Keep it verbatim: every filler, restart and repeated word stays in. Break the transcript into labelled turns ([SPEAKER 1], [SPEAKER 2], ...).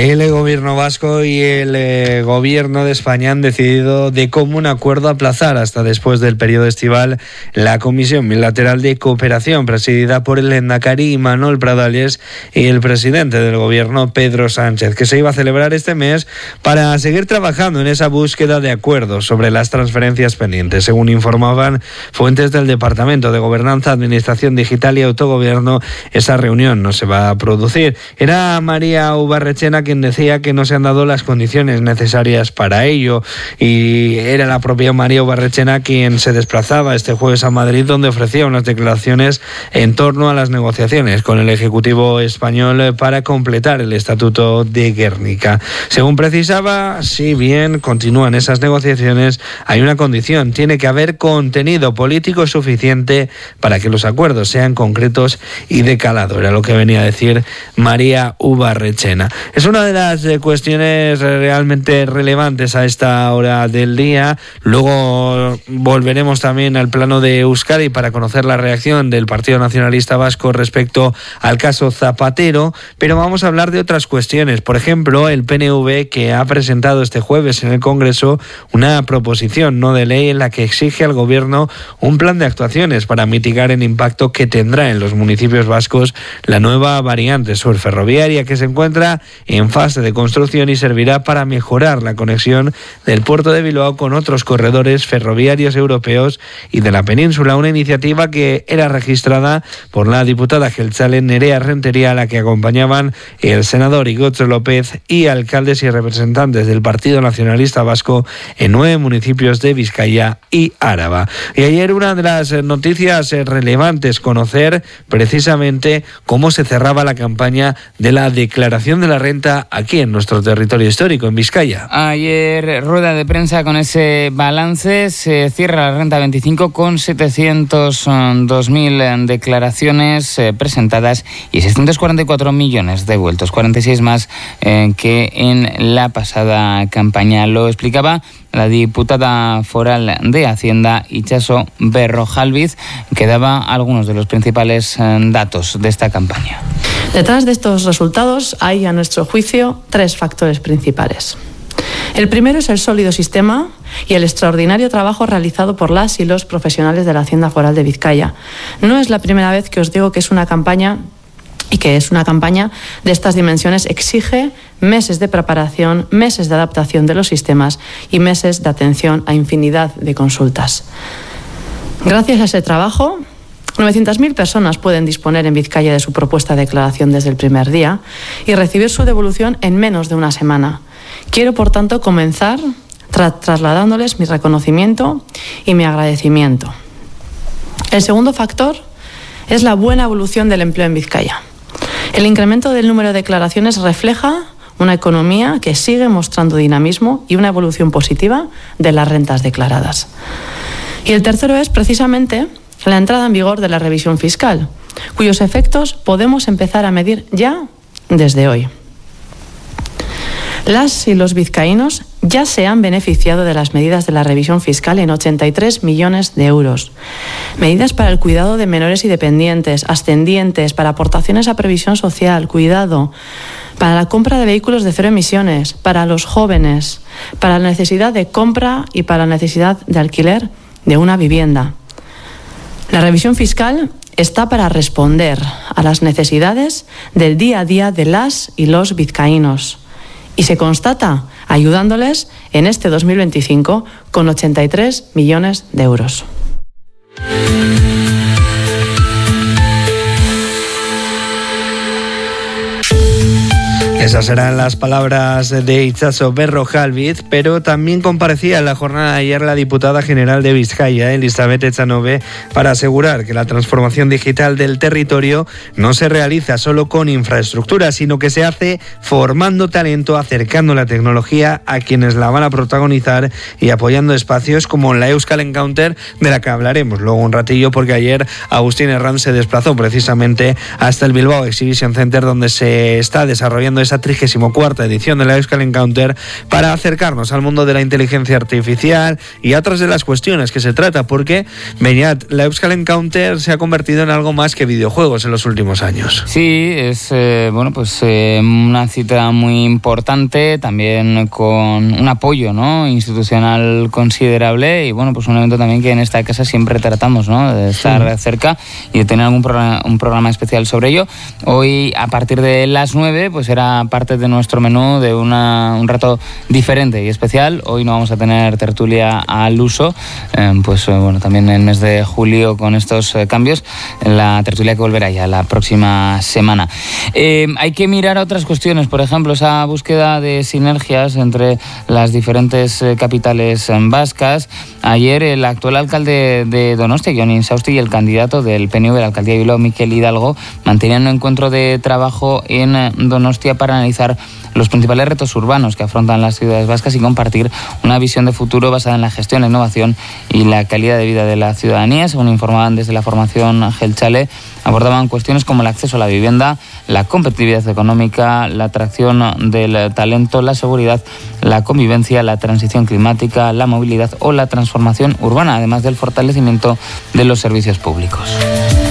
[SPEAKER 1] El gobierno vasco y el eh, gobierno de España han decidido de común acuerdo aplazar hasta después del periodo estival la Comisión Bilateral de Cooperación presidida por el lehendakari Imanol Pradales y el presidente del gobierno Pedro Sánchez, que se iba a celebrar este mes para seguir trabajando en esa búsqueda de acuerdos sobre las transferencias pendientes. Según informaban fuentes del Departamento de Gobernanza, Administración Digital y Autogobierno, esa reunión no se va a producir. Era María Ubarretxena quien decía que no se han dado las condiciones necesarias para ello, y era la propia María Ubarretxena quien se desplazaba este jueves a Madrid, donde ofrecía unas declaraciones en torno a las negociaciones con el Ejecutivo español para completar el Estatuto de Guernica. Según precisaba, si bien continúan esas negociaciones, hay una condición: tiene que haber contenido político suficiente para que los acuerdos sean concretos y de calado. Era lo que venía a decir María Ubarretxena. Es una de las cuestiones realmente relevantes a esta hora del día. Luego volveremos también al plano de Euskadi para conocer la reacción del Partido Nacionalista Vasco respecto al caso Zapatero, pero vamos a hablar de otras cuestiones. Por ejemplo, el P N V, que ha presentado este jueves en el Congreso una proposición no de ley en la que exige al Gobierno un plan de actuaciones para mitigar el impacto que tendrá en los municipios vascos la nueva variante sur ferroviaria, que se encuentra en fase de construcción y servirá para mejorar la conexión del puerto de Bilbao con otros corredores ferroviarios europeos y de la península, una iniciativa que era registrada por la diputada jeltzale Nerea Rentería, a la que acompañaban el senador Igotxo López y alcaldes y representantes del Partido Nacionalista Vasco en nueve municipios de Vizcaya y Áraba. Y ayer una de las noticias relevantes, conocer precisamente cómo se cerraba la campaña de la declaración de la renta aquí en nuestro territorio histórico, en Vizcaya.
[SPEAKER 2] Ayer rueda de prensa con ese balance. Se cierra la renta veinticinco con setecientos dos mil declaraciones eh, presentadas y seiscientos cuarenta y cuatro millones devueltos, cuarenta y seis más eh, que en la pasada campaña. Lo explicaba la diputada foral de Hacienda, Itxaso Berrojalbiz, que daba algunos de los principales eh, datos de esta campaña.
[SPEAKER 3] Detrás de estos resultados hay, a nuestro juicio, tres factores principales. El primero es el sólido sistema y el extraordinario trabajo realizado por las y los profesionales de la Hacienda Foral de Vizcaya. No es la primera vez que os digo que es una campaña y que es una campaña de estas dimensiones. Exige meses de preparación, meses de adaptación de los sistemas y meses de atención a infinidad de consultas. Gracias a ese trabajo, novecientas mil personas pueden disponer en Vizcaya de su propuesta de declaración desde el primer día y recibir su devolución en menos de una semana. Quiero, por tanto, comenzar tra- trasladándoles mi reconocimiento y mi agradecimiento. El segundo factor es la buena evolución del empleo en Vizcaya. El incremento del número de declaraciones refleja una economía que sigue mostrando dinamismo y una evolución positiva de las rentas declaradas. Y el tercero es, precisamente, la entrada en vigor de la revisión fiscal, cuyos efectos podemos empezar a medir ya desde hoy. Las y los vizcaínos ya se han beneficiado de las medidas de la revisión fiscal en ochenta y tres millones de euros. Medidas para el cuidado de menores y dependientes, ascendientes, para aportaciones a previsión social, cuidado, para la compra de vehículos de cero emisiones, para los jóvenes, para la necesidad de compra y para la necesidad de alquiler de una vivienda. La revisión fiscal está para responder a las necesidades del día a día de las y los vizcaínos y se constata ayudándoles en este dos mil veinticinco con ochenta y tres millones de euros.
[SPEAKER 1] Esas eran las palabras de Itxaso Berrojalbiz, pero también comparecía en la jornada de ayer la diputada general de Vizcaya, Elizabeth Echanove, para asegurar que la transformación digital del territorio no se realiza solo con infraestructura, sino que se hace formando talento, acercando la tecnología a quienes la van a protagonizar y apoyando espacios como la Euskal Encounter, de la que hablaremos luego un ratillo, porque ayer Agustín Herranz se desplazó precisamente hasta el Bilbao Exhibition Center, donde se está desarrollando esa esa trigésima cuarta edición de la Euskal Encounter para acercarnos al mundo de la inteligencia artificial y a otras de las cuestiones que se trata, porque, Beñat, la Euskal Encounter se ha convertido en algo más que videojuegos en los últimos años.
[SPEAKER 2] Sí, es eh, bueno, pues eh, una cita muy importante, también con un apoyo, ¿no?, institucional considerable, y bueno, pues un evento también que en esta casa siempre tratamos, ¿no?, de estar sí. cerca y de tener algún programa, un programa especial sobre ello. Hoy, a partir de las nueve, pues era parte de nuestro menú de una, un rato diferente y especial. Hoy no vamos a tener tertulia al uso, eh, pues eh, bueno, también en el mes de julio con estos eh, cambios, la tertulia que volverá ya la próxima semana. Eh, hay que mirar otras cuestiones, por ejemplo, esa búsqueda de sinergias entre las diferentes eh, capitales eh, vascas. Ayer el actual alcalde de Donostia, Jon Insausti, y el candidato del P N V de la alcaldía de Bilbao, Mikel Hidalgo, mantenían un encuentro de trabajo en Donostia para analizar los principales retos urbanos que afrontan las ciudades vascas y compartir una visión de futuro basada en la gestión, la innovación y la calidad de vida de la ciudadanía. Según informaban desde la formación Gelchale, abordaban cuestiones como el acceso a la vivienda, la competitividad económica, la atracción del talento, la seguridad, la convivencia, la transición climática, la movilidad o la transformación urbana, además del fortalecimiento de los servicios públicos.